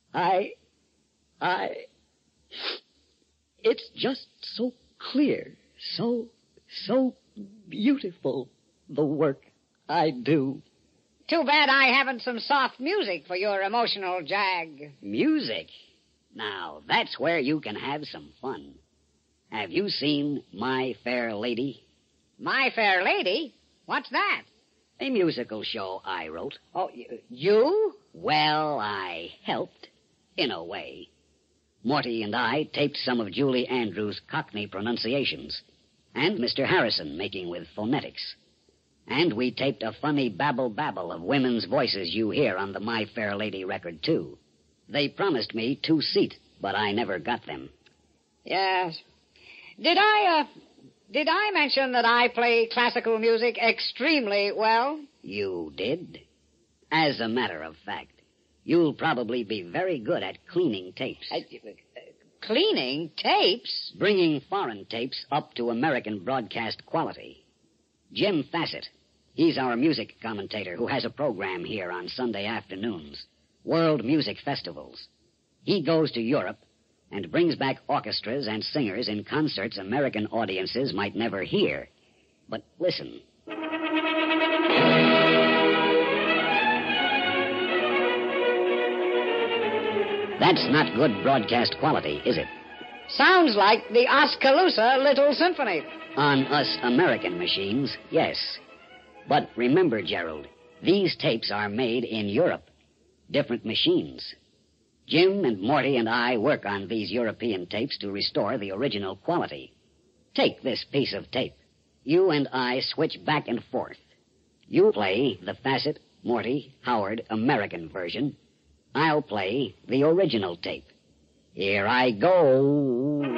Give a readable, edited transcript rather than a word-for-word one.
It's just so clear, so beautiful, the work I do. Too bad I haven't some soft music for your emotional jag. Music? Now, that's where you can have some fun. Have you seen My Fair Lady? My Fair Lady? What's that? A musical show I wrote. Oh, you? Well, I helped, in a way. Morty and I taped some of Julie Andrews' Cockney pronunciations, and Mr. Harrison making with phonetics. And we taped a funny babble of women's voices you hear on the My Fair Lady record, too. They promised me 2 seats, but I never got them. Yes. Did I mention that I play classical music extremely well? You did? As a matter of fact, you'll probably be very good at cleaning tapes. Cleaning tapes? Bringing foreign tapes up to American broadcast quality. Jim Fassett, he's our music commentator who has a program here on Sunday afternoons, World Music Festivals. He goes to Europe and brings back orchestras and singers in concerts American audiences might never hear. But listen. That's not good broadcast quality, is it? Sounds like the Oskaloosa Little Symphony. On us American machines, yes. But remember, Gerald, these tapes are made in Europe. Different machines. Jim and Morty and I work on these European tapes to restore the original quality. Take this piece of tape. You and I switch back and forth. You play the Fassett, Morty, Howard American version. I'll play the original tape. Here I go.